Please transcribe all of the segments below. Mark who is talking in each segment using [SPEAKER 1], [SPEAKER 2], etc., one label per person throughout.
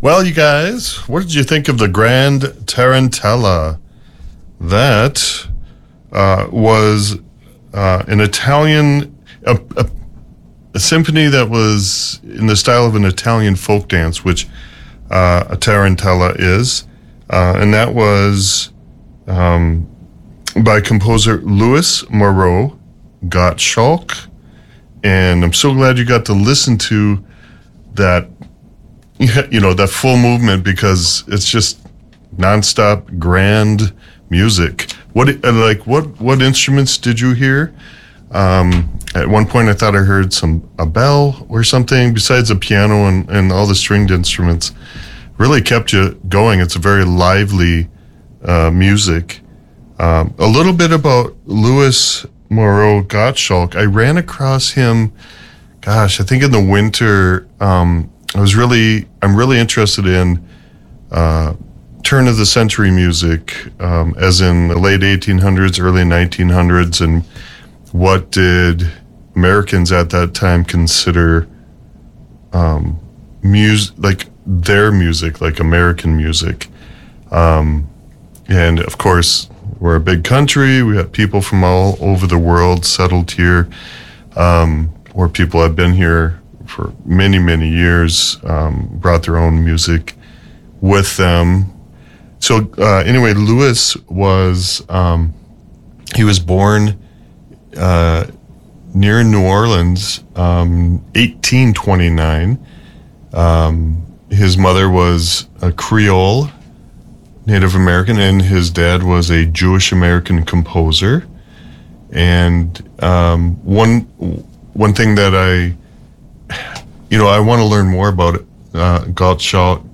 [SPEAKER 1] Well, you guys, what did you think of the Grand Tarantella? That was an Italian, a symphony that was in the style of an Italian folk dance, which a tarantella is. And that was by composer Louis Moreau Gottschalk. And I'm so glad you got to listen to that, that full movement, because it's just nonstop grand music. What instruments did you hear? At one point, I thought I heard a bell or something besides the piano and all the stringed instruments. Really kept you going. It's a very lively music. A little bit about Louis Moreau Gottschalk. I ran across him, I think in the winter. I'm really interested in turn of the century music, as in the late 1800s, early 1900s, and what did Americans at that time consider music, like their music, like American music. And of course, we're a big country. We have people from all over the world settled here, or people have been here for many, many years, brought their own music with them. So anyway, Louis was, he was born near New Orleans, 1829. His mother was a Creole Native American, and his dad was a Jewish American composer. And one thing that I want to learn more about Gottschalk.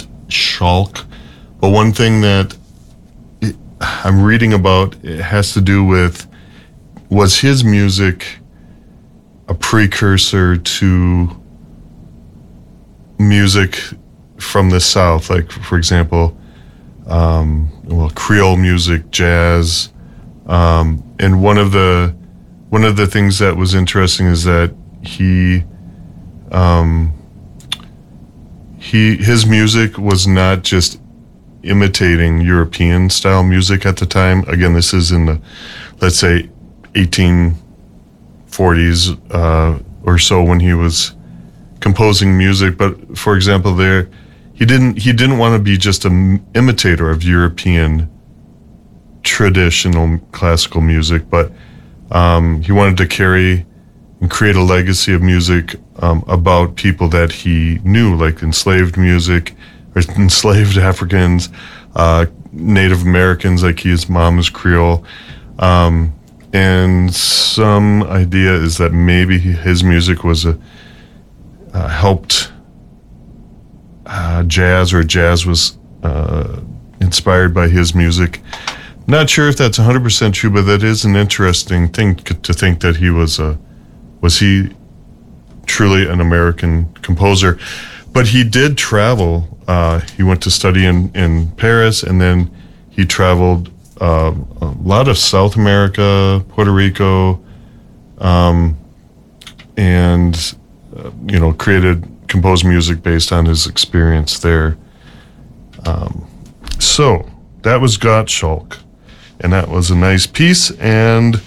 [SPEAKER 1] But one thing that I'm reading about, it has to do with, was his music a precursor to music from the South? Like, for example, Creole music, jazz, and one of the things that was interesting is that his music was not just imitating European style music at the time. Again, this is in the, let's say, 1840s or so when he was composing music. But for example, he didn't want to be just an imitator of European traditional classical music, but he wanted to carry and create a legacy of music about people that he knew, like enslaved music, or enslaved Africans, Native Americans, like his mom is Creole. And some idea is that maybe his music was helped jazz, or jazz was inspired by his music. Not sure if that's 100% true, but that is an interesting thing to think that he was he truly an American composer. But he did travel. He went to study in Paris, and then he traveled a lot of South America, Puerto Rico, and composed music based on his experience there. So that was Gottschalk, and that was a nice piece. And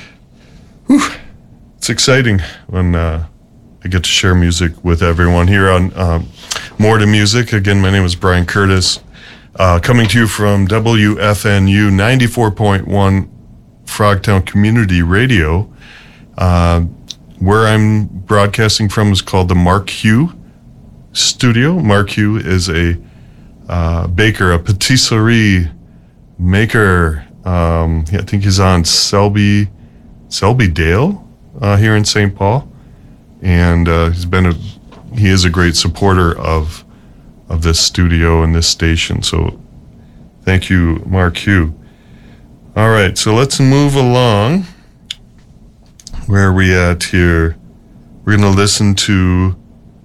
[SPEAKER 1] it's exciting when I get to share music with everyone here on More to Music. Again, my name is Brian Curtis, coming to you from WFNU 94.1 Frogtown Community Radio. Where I'm broadcasting from is called the Mark Hugh Studio. Mark Hugh is a baker, a patisserie maker. I think he's on Selby Dale here in St. Paul, and he is a great supporter of this studio and this station. So thank you, Mark Hugh. All right, so let's move along. Where are we at here? We're going to listen to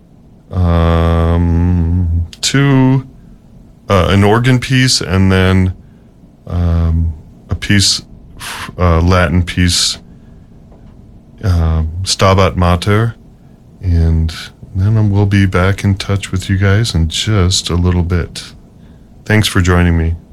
[SPEAKER 1] an organ piece, and then a piece, Latin piece, Stabat Mater, and then we'll be back in touch with you guys in just a little bit. Thanks for joining me.